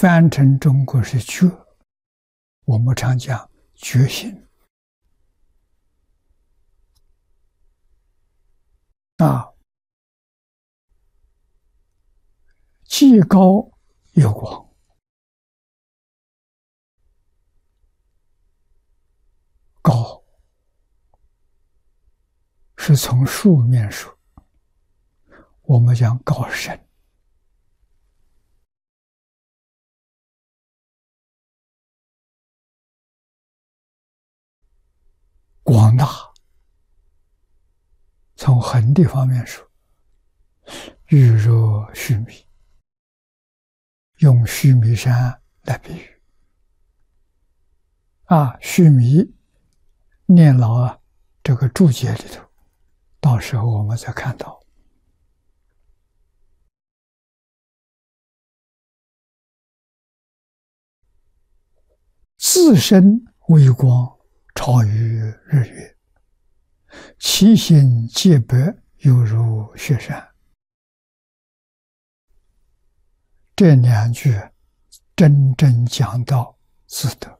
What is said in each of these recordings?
翻成中国是觉，我们常讲觉醒啊，既高又广。高是从数面说，我们讲高深。广大，从恒的方面说，玉若须弥，用须弥山来比喻。须弥念老这个注解里头，到时候我们再看到。自身微光超于日月，其心洁白犹如雪山。这两句真正讲到自得。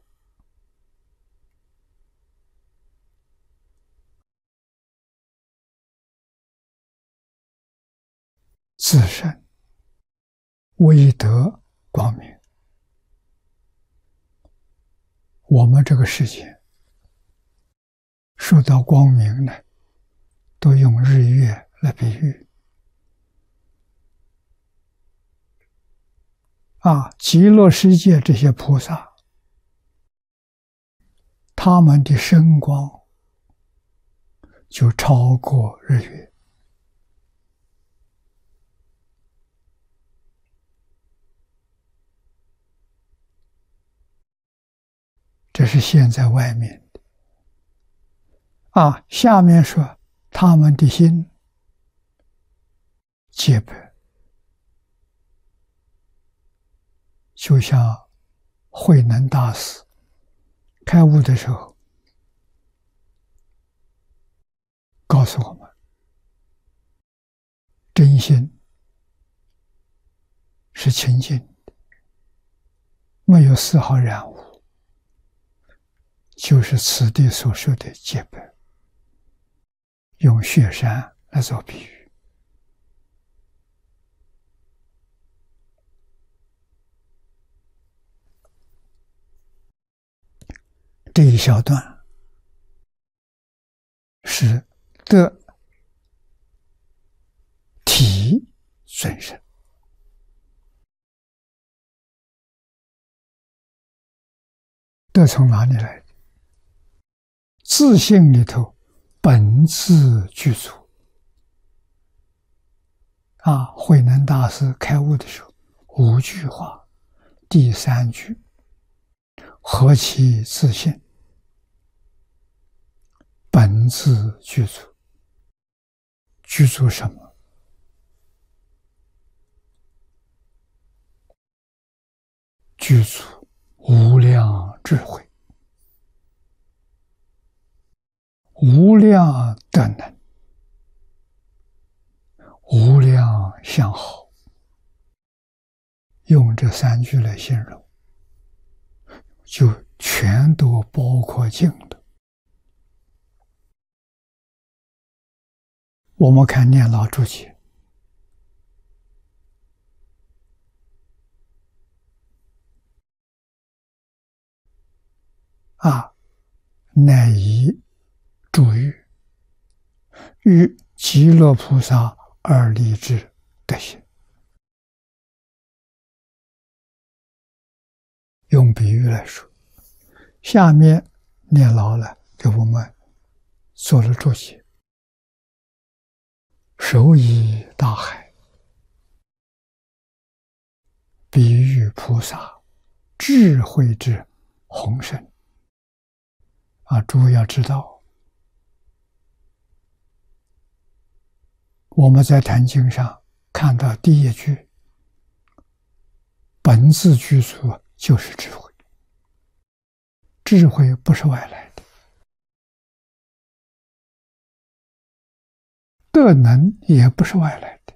自身微德光明，我们这个世界受到光明呢，都用日月来比喻。极乐世界这些菩萨，他们的身光就超过日月。这是现在外面的。下面说他们的心洁白，就像慧能大师开悟的时候告诉我们，真心是清净的，没有丝毫染污，就是此地所说的洁白，用雪山来做比喻。这一小段是得体尊胜。得从哪里来的？自性里头本自具足。慧能大师开悟的时候，5句话，第3句何其自性，本自具足。具足什么？具足无量智慧，无量德能，无量相好。用这3句来形容，就全都包括进了。我们看念老注解，乃以助欲，与极乐菩萨而立之德行。用比喻来说，下面念老了给我们做了注解。手以大海，比喻菩萨智慧之宏深。诸位要知道，我们在坛经上看到第1句，本自具足就是智慧。智慧不是外来的，德能也不是外来的。